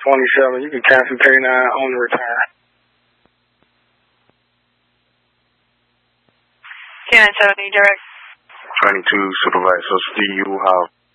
27. You can cancel 39 on the return. 297, direct. 22, Supervisor. So do you have